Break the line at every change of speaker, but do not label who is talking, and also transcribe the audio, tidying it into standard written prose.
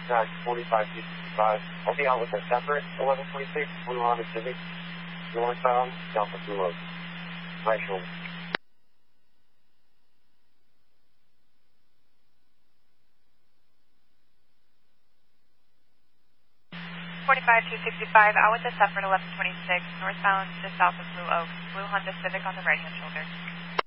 45-65. Okay, out with a separate 1126, Blue Honda Civic, northbound, south of Blue Oak. Right shoulder.
out with a separate 1126, northbound to south of Blue Oak, Blue Honda Civic on the right-hand shoulder.